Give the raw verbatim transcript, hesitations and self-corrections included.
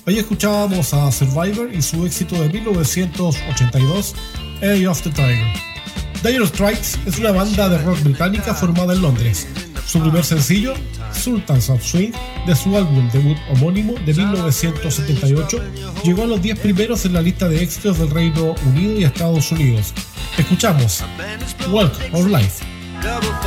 Hoy escuchábamos a Survivor y su éxito de mil novecientos ochenta y dos, Eye of the Tiger. Dire Straits es una banda de rock británica formada en Londres. Su primer sencillo, Sultans of Swing, de su álbum debut homónimo de mil novecientos setenta y ocho, llegó a los diez primeros en la lista de éxitos del Reino Unido y Estados Unidos. Escuchamos Walk of Life.